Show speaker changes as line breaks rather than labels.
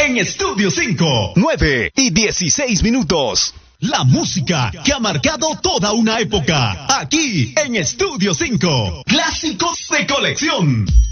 en Estudio 5.
9:16.
La música que ha marcado toda una época. Aquí en Estudio 5. Clásicos de colección.